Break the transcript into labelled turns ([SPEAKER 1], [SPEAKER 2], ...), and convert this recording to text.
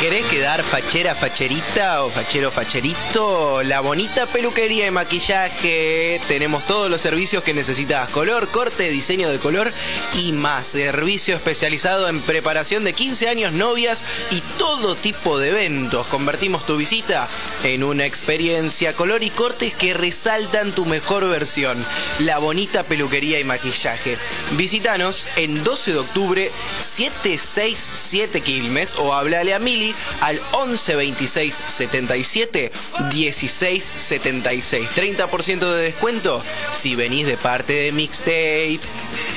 [SPEAKER 1] ¿Querés quedar fachera, facherita o fachero, facherito? La Bonita Peluquería y Maquillaje. Tenemos todos los servicios que necesitas: color, corte, diseño de color y más. Servicio especializado en preparación de 15 años, novias y todo tipo de eventos. Convertimos tu visita en una experiencia. Color y cortes que resaltan tu mejor versión. La Bonita Peluquería y Maquillaje. Visítanos en 12 de octubre 767 Quilmes o háblale a Mili al 11 26 77 16 76. 30% de descuento si venís de parte de Mixtape.